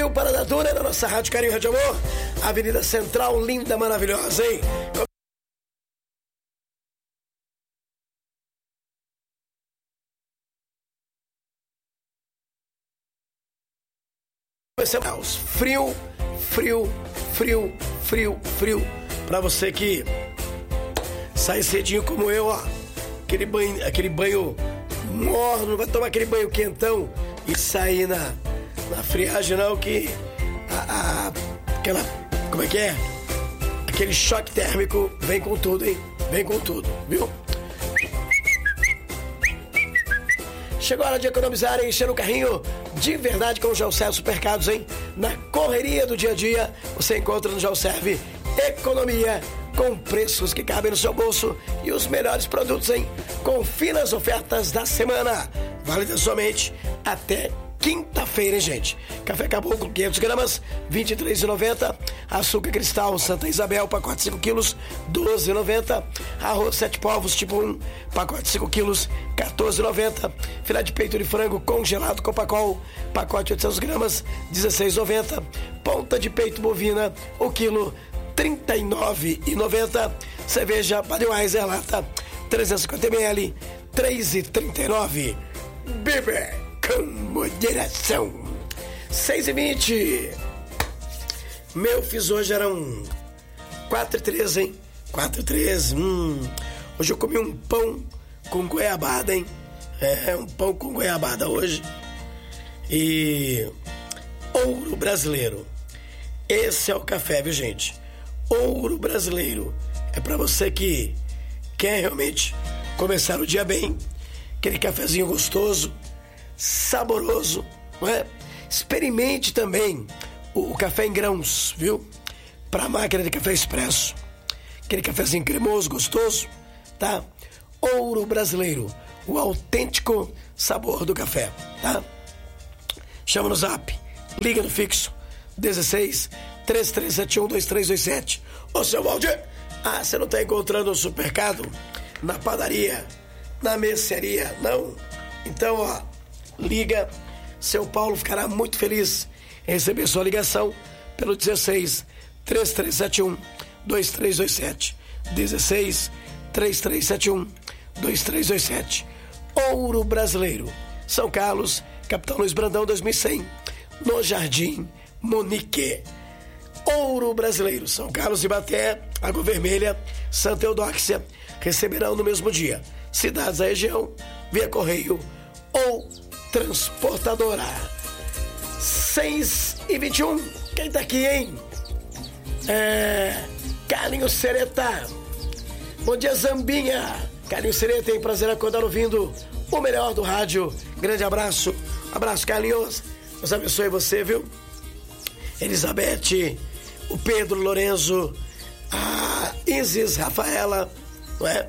ouviu Parada Dura na nossa Rádio Carinho, Rádio Amor? Avenida Central, linda, maravilhosa, hein? Frio, frio, frio, frio, frio. Pra você que sai cedinho como eu, ó. Aquele banho morno, vai tomar aquele banho quentão e sair na friagem, não, que aquela, como é que é? Aquele choque térmico vem com tudo, hein? Vem com tudo, viu? Chegou a hora de economizar e encher o carrinho de verdade com o Gelserve Supermercados, hein? Na correria do dia a dia, você encontra no Gelserve economia com preços que cabem no seu bolso e os melhores produtos, hein? Confira as ofertas da semana. Válida somente até quinta-feira, hein, gente? Café Caboclo, 500 gramas, R$ 23,90. Açúcar Cristal Santa Isabel, pacote 5 quilos, R$ 12,90. Arroz 7 povos, tipo 1, pacote 5 quilos, R$ 14,90. Filé de peito de frango congelado Copacol, pacote 800 gramas, R$ 16,90. Ponta de peito bovina, o quilo, R$ 39,90. Cerveja Budweiser lata, 350 ml, R$ 3,39. Bebe com moderação. 6h20. Fiz hoje, eram 4h13, hein? 4h13. Hoje eu comi um pão com goiabada, hein? Um pão com goiabada hoje. E Ouro Brasileiro. Esse é o café, viu, gente? Ouro Brasileiro. É pra você que quer realmente começar o dia bem. Aquele cafezinho gostoso, saboroso, não é? Experimente também o café em grãos, viu? Para a máquina de café expresso. Aquele cafezinho cremoso, gostoso, tá? Ouro Brasileiro, o autêntico sabor do café, tá? Chama no zap, liga no fixo, 16 3371 2327. Ô, seu Valdir, você não tá encontrando no supermercado, na padaria, na mercearia, não? Então, ó, liga, seu Paulo ficará muito feliz em receber sua ligação pelo 16 3371 2327. 16 3371 2327. Ouro Brasileiro, São Carlos, Capitão Luiz Brandão 2100, no Jardim Monique. Ouro Brasileiro, São Carlos de Baté, Água Vermelha, Santa Eudóxia receberão no mesmo dia. Cidades da região, via correio ou transportadora. 6h21. Quem tá aqui, hein? Carlinhos Sereta. Bom dia, Zambinha. Carlinhos Sereta, tem prazer em acordar ouvindo o melhor do rádio. Grande abraço. Abraço, Carlinhos. Deus abençoe você, viu? Elizabeth, o Pedro Lorenzo, a Isis Rafaela, não é?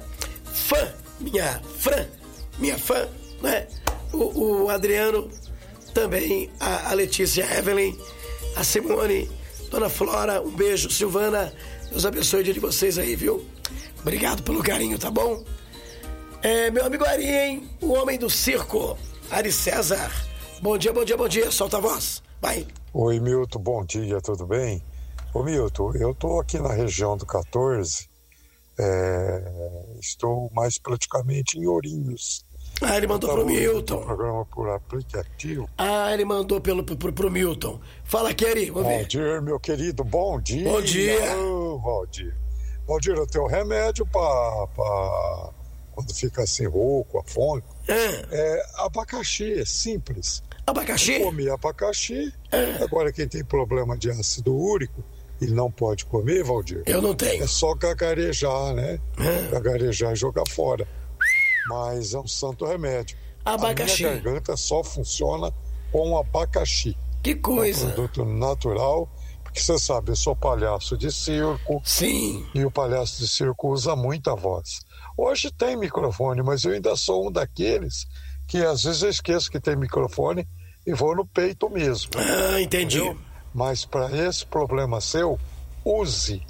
Minha fã, não é? O Adriano, também a Letícia Evelyn, a Simone, Dona Flora, um beijo, Silvana, Deus abençoe o dia de vocês aí, viu? Obrigado pelo carinho, tá bom? Meu amigo Ari, hein? O homem do circo, Ari César. Bom dia, solta a voz, vai. Oi, Milton, bom dia, tudo bem? Ô, Milton, eu tô aqui na região do 14, estou mais praticamente em Ourinhos. Ele mandou pro Milton. O programa por aplicativo. Ele mandou pro Milton. Fala aqui, Ari, vamos ver. Valdir, meu querido, bom dia. Bom dia. Valdir. Valdir, eu tenho remédio pra quando fica assim rouco, afônico. Abacaxi, é simples. Abacaxi? Eu comi abacaxi. Agora, quem tem problema de ácido úrico, ele não pode comer, Valdir. Eu não tenho. É só gagarejar, né? Gagarejar e jogar fora. Mas é um santo remédio. Abacaxi. A minha garganta só funciona com abacaxi. Que coisa. É um produto natural, porque você sabe, eu sou palhaço de circo. Sim. E o palhaço de circo usa muita voz. Hoje tem microfone, mas eu ainda sou um daqueles que às vezes eu esqueço que tem microfone e vou no peito mesmo. Entendi. Entendeu? Mas para esse problema seu, use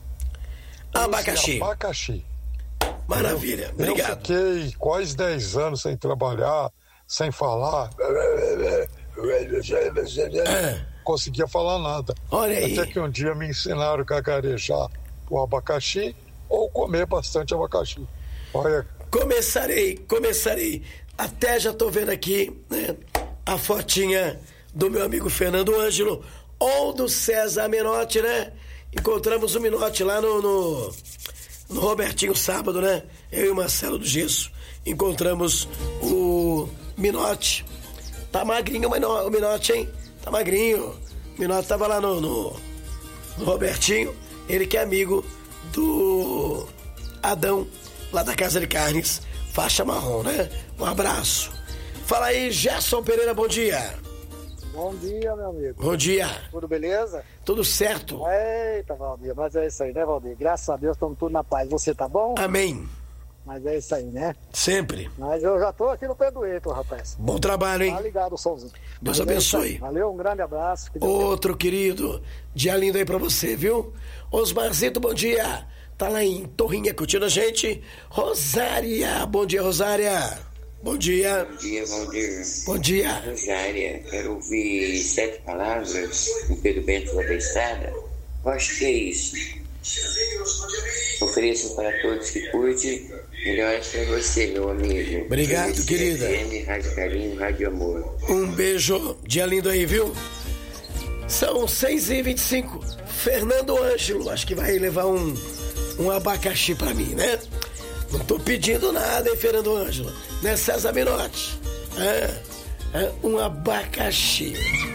abacaxi. Maravilha, obrigado. Eu fiquei quase 10 anos sem trabalhar, sem falar. conseguia falar nada. Olha aí. Até que um dia me ensinaram a gaguejar o abacaxi ou comer bastante abacaxi. Olha. Começarei. Até já tô vendo aqui, né, a fotinha do meu amigo Fernando Ângelo ou do César Menotti, né? Encontramos o Menotti lá no Robertinho sábado, né? Eu e o Marcelo do Gesso encontramos o Menotti. Tá magrinho o Menotti, hein? Tá magrinho. O Menotti tava lá no Robertinho. Ele que é amigo do Adão, lá da Casa de Carnes, faixa marrom, né? Um abraço. Fala aí, Gerson Pereira, bom dia. Bom dia, meu amigo. Bom dia. Tudo beleza? Tudo certo. Eita, Valdir, mas é isso aí, né, Valdir? Graças a Deus, estamos tudo na paz. Você tá bom? Amém. Mas é isso aí, né? Sempre. Mas eu já tô aqui no pé do Eito, rapaz. Bom trabalho, hein? Tá ligado o somzinho. Deus abençoe. Valeu, um grande abraço. Outro querido, dia lindo aí pra você, viu? Osmarzito, bom dia. Tá lá em Torrinha curtindo a gente. Rosária, bom dia, Rosária. Bom dia. Bom dia, Valdir. Bom dia. Rosária, quero ouvir 7 palavras do Pedro Bento da Estrada. Eu acho que é isso. Ofereço para todos que curtem. Melhores para você, meu amigo. Obrigado, querida. Rádio Carinho, Rádio Amor. Um beijo. Dia lindo aí, viu? São 6h25. Fernando Ângelo, acho que vai levar um abacaxi pra mim, né? Não tô pedindo nada, hein, Fernando Ângelo? Né, César Menotti? Um abacaxi.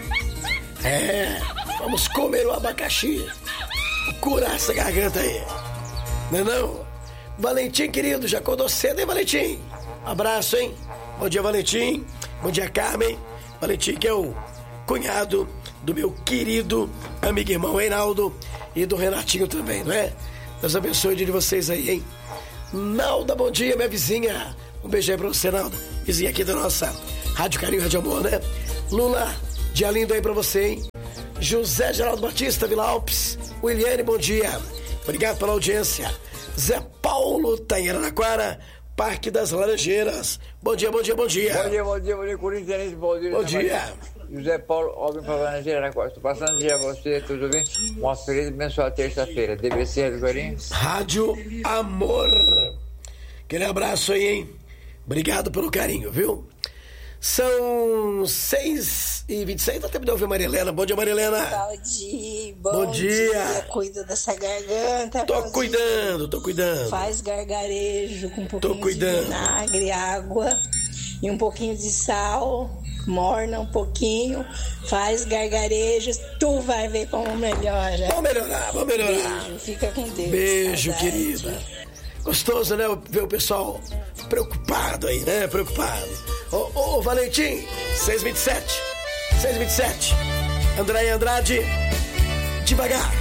Vamos comer o abacaxi. Curar essa garganta aí. Não é não? Valentim, querido, já acordou cedo, hein, Valentim? Abraço, hein? Bom dia, Valentim. Bom dia, Carmen. Valentim, que é o cunhado do meu querido amigo irmão Reinaldo e do Renatinho também, não é? Deus abençoe o dia de vocês aí, hein? Nalda, bom dia, minha vizinha. Um beijo aí pra você, Nalda. Vizinha aqui da nossa Rádio Carinho, Rádio Amor, né? Lula, dia lindo aí pra você, hein? José Geraldo Batista, Vila Alpes. Williane, bom dia. Obrigado pela audiência. Zé Paulo, tá em Araraquara, Parque das Laranjeiras. Bom dia, bom dia, bom dia. Bom dia, Corinthians, bom dia. Bom dia. José Paulo, óbvio para Laranjeira, Araraquara. Estou passando o dia a você, tudo bem? Uma feliz e abençoada terça-feira. DBC, Rádio Carinho. Rádio Amor. Aquele abraço aí, hein? Obrigado pelo carinho, viu? São 6h26, dá tempo de ouvir a Maria Helena. Bom dia, Maria Helena. Valdir, bom dia. Cuida dessa garganta. Tô cuidando. Faz gargarejo com um pouquinho de vinagre, água e um pouquinho de sal. Morna um pouquinho, faz gargarejo, tu vai ver como melhora. Vamos melhorar. Beijo, fica com Deus. Beijo, querida. Gostoso, né? Ver o pessoal preocupado aí, né? Ô, Valentim, 6h27. Andréia Andrade, devagar.